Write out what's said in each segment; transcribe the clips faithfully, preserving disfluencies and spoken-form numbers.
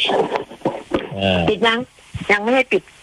ปิดยังยังไม่ให้ปิด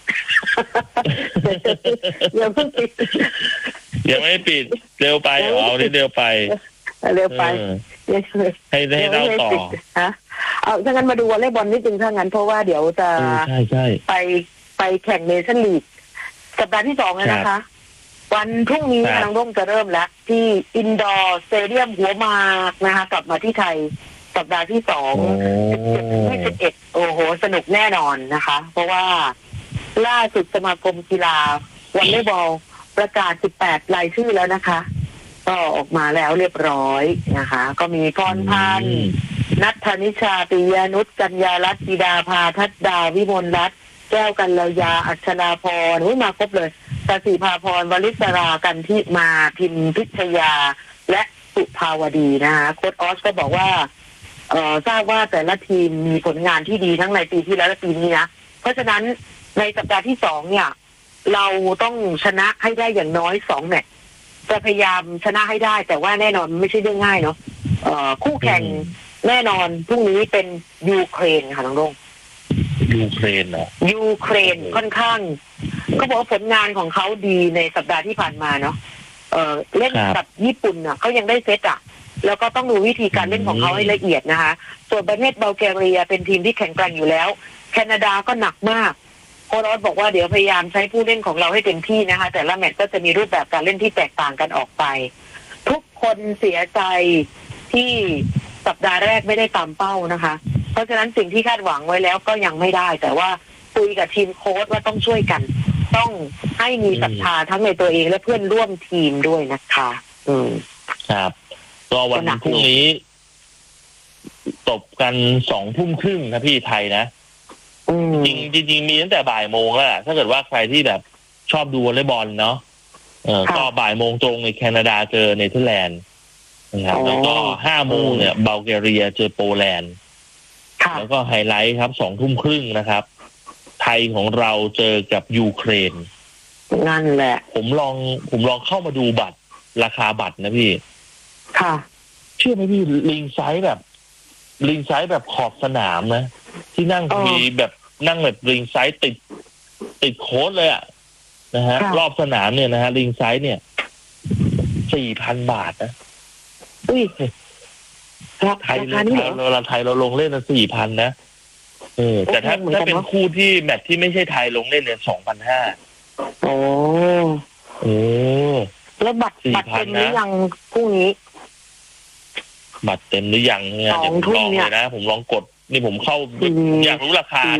ยังไม่ปิดยังไม่ปิดเร็วไปเอาเร็วไปเร็วไปให้ให้เล่าต่อฮะเอาถ้างั้นมาดูวอลเลย์บอลนิดนึงถ้างั้นเพราะว่าเดี๋ยวจะใช่ใช่ไปไปแข่งเนชั่นลีกสัปดาห์ที่สองแล้วนะคะวันพรุ่งนี้ทางร่มจะเริ่มแล้วที่อินดอร์สเตเดียมหัวหมากนะคะกลับมาที่ไทยสัปดาห์ที่สองสิบเจ็ดยี่สิบเอ็ดโอ้โหสนุกแน่นอนนะคะเพราะว่าล่าสุดสมาคมกีฬาวอลเลย์บอลประกาศสิบแปดรายชื่อแล้วนะคะก็ออกมาแล้วเรียบร้อยนะคะก็มีพรพันธ์นัทธนิชาปิยานุชกัญญารัตน์ธิดาภาทัศดาวิมลรัตน์แก้วกัลยาอัชราพรอุ้ยมาครบเลยตาสีภาพรวลิศรากันที่มาพิมพิชยาและสุภาวดีนะคะโค้ชออสก็บอกว่าเอ่อทราบว่าแต่ละทีมมีผลงานที่ดีทั้งในปีที่แล้วและปีนี้นะเพราะฉะนั้นในสัปดาห์ที่สองเนี่ยเราต้องชนะให้ได้อย่างน้อยสองแมตช์จะพยายามชนะให้ได้แต่ว่าแน่นอนไม่ใช่เรื่องง่ายเนาะเอ่อคู่แข่งแน่นอนพรุ่งนี้เป็นยูเครนค่ะน้องรงยูเครนเหรอยูเครนค่อนข้างเขาบอกว่าผลงานของเขาดีในสัปดาห์ที่ผ่านมาเนาะเอ่อเล่นกับญี่ปุ่นอ่ะเขายังได้เซตอ่ะแล้วก็ต้องดูวิธีการเล่นของเขาให้ละเอียดนะคะส่วนประเทศบัลแกเรียเป็นทีมที่แข็งแกร่งอยู่แล้วแคนาดาก็หนักมากโค้ชออสบอกว่าเดี๋ยวพยายามใช้ผู้เล่นของเราให้เต็มที่นะคะแต่ละแมตช์ก็จะมีรูปแบบการเล่นที่แตกต่างกันออกไปทุกคนเสียใจที่สัปดาห์แรกไม่ได้ตามเป้านะคะเพราะฉะนั้นสิ่งที่คาดหวังไว้แล้วก็ยังไม่ได้แต่ว่าคุยกับทีมโค้ชว่าต้องช่วยกันต้องให้มีศรัทธาทั้งในตัวเองและเพื่อนร่วมทีมด้วยนะคะอืมครับก็วันพรุ่งนี้ตบกันสองทุ่มครึ่งนะพี่ไทยนะจริงจริงมีตั้งแต่บ่ายโมงแล้วถ้าเกิดว่าใครที่แบบชอบดูวอลเลย์บอลเนาะเออก็บ่ายโมงตรงในแคนาดาเจอเนเธอร์แลนด์นะครับแล้วก็ห้าโมงเนี่ยบัลแกเรียเจอโปแลนด์แล้วก็ไฮไลท์ครับสองทุ่มครึ่งนะครับไทยของเราเจอกับยูเครนนั่นแหละผมลองผมลองเข้ามาดูบัตรราคาบัตรนะพี่ค่ะเชื่อไหมพี่ลิงไซส์แบบลิงไซส์แบบขอบสนามนะที่นั่งมีแบบนั่งแบบลิงไซส์ติดติดโค้ดเลยอ่ะนะฮะรอบสนามเนี่ยนะฮะลิงไซส์เนี่ยสี่พันบาทนะอุ้ยไทยเราเราไทยเราลงเล่นนะสี่พันนะเออแต่ถ้าถ้าเป็นคู่ที่แมตช์ที่ไม่ใช่ไทยลงเล่นเนี่ยสองพันห้าโอ้โอ้แล้วบัตรบัตรเต็มหรือยังพรุ่งนี้บัตรเต็มหรือยังเนี่ยผมลองเลยนะผมลองกดนี่ผมเข้าอยากรู้ราคา